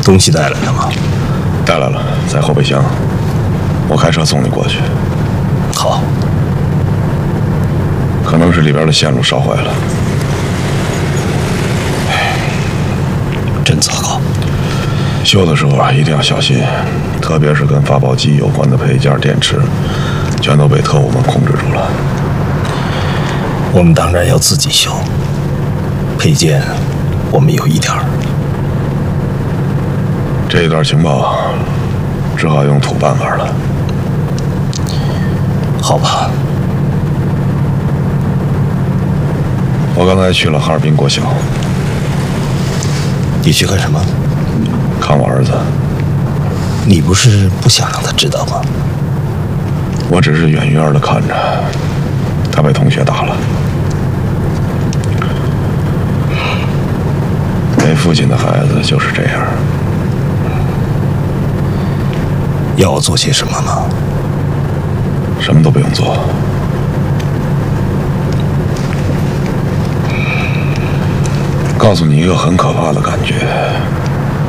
东西带来了吗？ 带来了，在后备箱。我开车送你过去。 好。 可能是里边的线路烧坏了。 真糟糕。 修的时候啊，一定要小心，特别是跟发报机有关的配件、电池，全都被特务们控制住了。 我们当然要自己修，配件我们有一点儿。 这一段情报只好用土办法了。 好吧。 我刚才去了哈尔滨国小。 你去干什么？ 看我儿子。 你不是不想让他知道吗？ 我只是远远的看着，他被同学打了。没父亲的孩子就是这样。 要我做些什么吗？ 什么都不用做。告诉你一个很可怕的感觉。